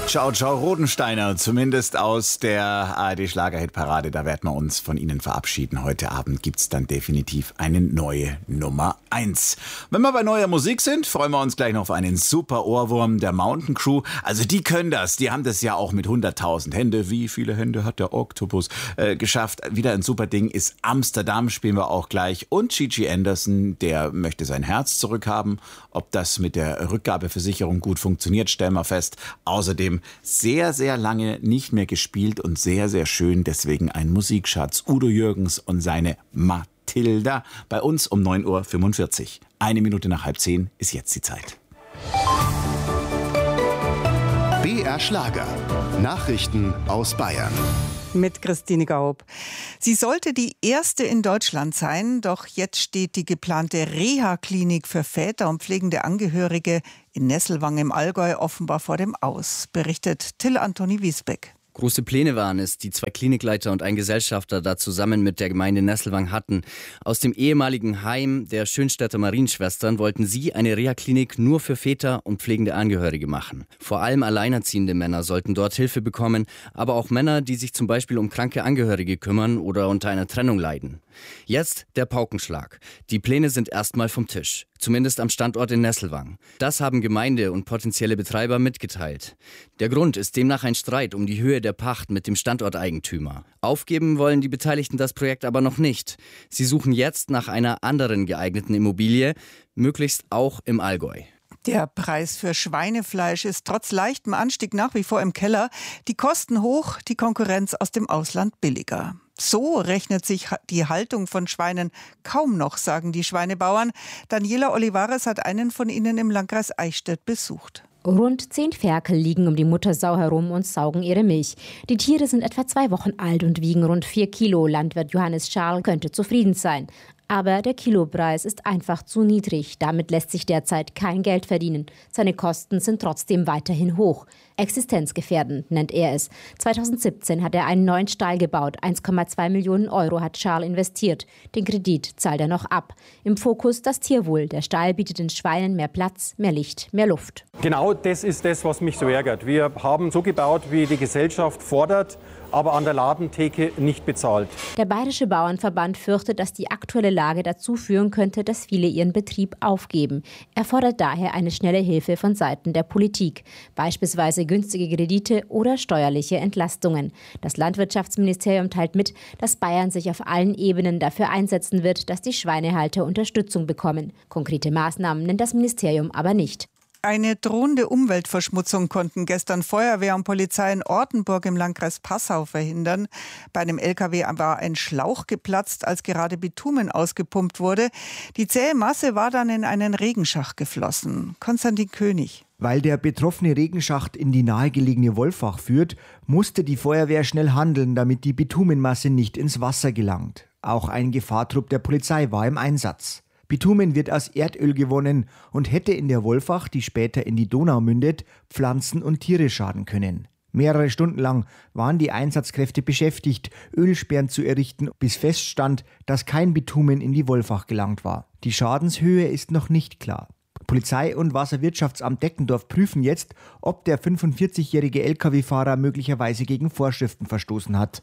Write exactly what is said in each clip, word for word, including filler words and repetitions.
Ciao, ciao, Rodensteiner, zumindest aus der A R D-Schlagerhit-Parade. Da werden wir uns von Ihnen verabschieden. Heute Abend gibt's dann definitiv eine neue Nummer eins. Wenn wir bei neuer Musik sind, freuen wir uns gleich noch auf einen super Ohrwurm der Mountain Crew. Also die können das, die haben das ja auch mit hunderttausend Hände. Wie viele Hände hat der Oktopus äh, geschafft? Wieder ein super Ding ist Amsterdam, spielen wir auch gleich. Und Gigi Anderson, der möchte sein Herz zurückhaben. Ob das mit der Rückgabeversicherung gut funktioniert, stellen wir fest. Außerdem sehr, sehr lange nicht mehr gespielt und sehr, sehr schön. Deswegen ein Musikschatz. Udo Jürgens und seine Matilda. Bei uns um neun Uhr fünfundvierzig. Eine Minute nach halb zehn ist jetzt die Zeit. B R Schlager. Nachrichten aus Bayern. Mit Christine Gaub. Sie sollte die erste in Deutschland sein, doch jetzt steht die geplante Reha-Klinik für Väter und pflegende Angehörige in Nesselwang im Allgäu offenbar vor dem Aus, berichtet Till Antoni Wiesbeck. Große Pläne waren es, die zwei Klinikleiter und ein Gesellschafter da zusammen mit der Gemeinde Nesselwang hatten. Aus dem ehemaligen Heim der Schönstädter Marienschwestern wollten sie eine Reha-Klinik nur für Väter und pflegende Angehörige machen. Vor allem alleinerziehende Männer sollten dort Hilfe bekommen, aber auch Männer, die sich zum Beispiel um kranke Angehörige kümmern oder unter einer Trennung leiden. Jetzt der Paukenschlag. Die Pläne sind erstmal vom Tisch. Zumindest am Standort in Nesselwang. Das haben Gemeinde und potenzielle Betreiber mitgeteilt. Der Grund ist demnach ein Streit um die Höhe der Pacht mit dem Standorteigentümer. Aufgeben wollen die Beteiligten das Projekt aber noch nicht. Sie suchen jetzt nach einer anderen geeigneten Immobilie, möglichst auch im Allgäu. Der Preis für Schweinefleisch ist trotz leichtem Anstieg nach wie vor im Keller. Die Kosten hoch, die Konkurrenz aus dem Ausland billiger. So rechnet sich die Haltung von Schweinen kaum noch, sagen die Schweinebauern. Daniela Olivares hat einen von ihnen im Landkreis Eichstätt besucht. Rund zehn Ferkel liegen um die Muttersau herum und saugen ihre Milch. Die Tiere sind etwa zwei Wochen alt und wiegen rund vier Kilo. Landwirt Johannes Scharl könnte zufrieden sein. Aber der Kilopreis ist einfach zu niedrig. Damit lässt sich derzeit kein Geld verdienen. Seine Kosten sind trotzdem weiterhin hoch. Existenzgefährdend nennt er es. zweitausendsiebzehn hat er einen neuen Stall gebaut. eins Komma zwei Millionen Euro hat Scharl investiert. Den Kredit zahlt er noch ab. Im Fokus das Tierwohl. Der Stall bietet den Schweinen mehr Platz, mehr Licht, mehr Luft. Genau das ist das, was mich so ärgert. Wir haben so gebaut, wie die Gesellschaft fordert, aber an der Ladentheke nicht bezahlt. Der Bayerische Bauernverband fürchtet, dass die aktuelle Lage dazu führen könnte, dass viele ihren Betrieb aufgeben. Er fordert daher eine schnelle Hilfe von Seiten der Politik, beispielsweise günstige Kredite oder steuerliche Entlastungen. Das Landwirtschaftsministerium teilt mit, dass Bayern sich auf allen Ebenen dafür einsetzen wird, dass die Schweinehalter Unterstützung bekommen. Konkrete Maßnahmen nennt das Ministerium aber nicht. Eine drohende Umweltverschmutzung konnten gestern Feuerwehr und Polizei in Ortenburg im Landkreis Passau verhindern. Bei einem L K W war ein Schlauch geplatzt, als gerade Bitumen ausgepumpt wurde. Die zähe Masse war dann in einen Regenschacht geflossen. Konstantin König. Weil der betroffene Regenschacht in die nahegelegene Wolfach führt, musste die Feuerwehr schnell handeln, damit die Bitumenmasse nicht ins Wasser gelangt. Auch ein Gefahrtrupp der Polizei war im Einsatz. Bitumen wird aus Erdöl gewonnen und hätte in der Wolfach, die später in die Donau mündet, Pflanzen und Tiere schaden können. Mehrere Stunden lang waren die Einsatzkräfte beschäftigt, Ölsperren zu errichten, bis feststand, dass kein Bitumen in die Wolfach gelangt war. Die Schadenshöhe ist noch nicht klar. Polizei und Wasserwirtschaftsamt Deckendorf prüfen jetzt, ob der fünfundvierzigjährige L K W-Fahrer möglicherweise gegen Vorschriften verstoßen hat.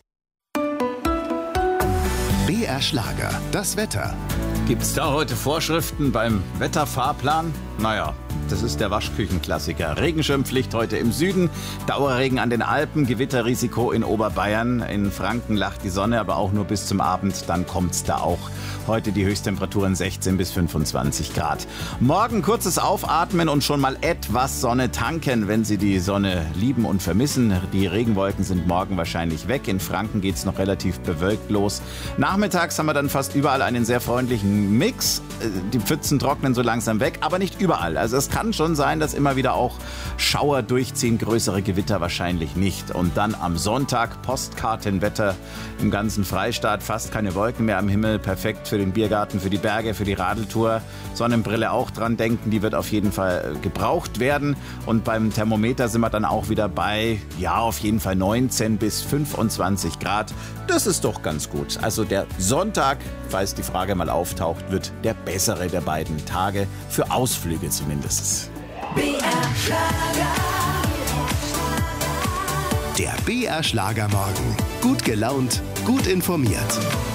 B R Schlager, das Wetter. Gibt's da heute Vorschriften beim Wetterfahrplan? Naja, das ist der Waschküchenklassiker. Regenschirmpflicht heute im Süden, Dauerregen an den Alpen, Gewitterrisiko in Oberbayern. In Franken lacht die Sonne, aber auch nur bis zum Abend. Dann kommt's da auch. Heute die Höchsttemperaturen sechzehn bis fünfundzwanzig Grad. Morgen kurzes Aufatmen und schon mal etwas Sonne tanken, wenn Sie die Sonne lieben und vermissen. Die Regenwolken sind morgen wahrscheinlich weg. In Franken geht's noch relativ bewölkt los. Nachmittags haben wir dann fast überall einen sehr freundlichen Mix. Die Pfützen trocknen so langsam weg, aber nicht überall. Also es kann schon sein, dass immer wieder auch Schauer durchziehen, größere Gewitter wahrscheinlich nicht. Und dann am Sonntag Postkartenwetter im ganzen Freistaat, fast keine Wolken mehr am Himmel, perfekt für den Biergarten, für die Berge, für die Radeltour. Sonnenbrille auch dran denken, die wird auf jeden Fall gebraucht werden. Und beim Thermometer sind wir dann auch wieder bei, ja, auf jeden Fall neunzehn bis fünfundzwanzig Grad. Das ist doch ganz gut. Also der Sonntag, falls die Frage mal auftaucht, wird der bessere der beiden Tage, für Ausflüge zumindest. B R Schlager. Der B R Schlagermorgen. Gut gelaunt, gut informiert.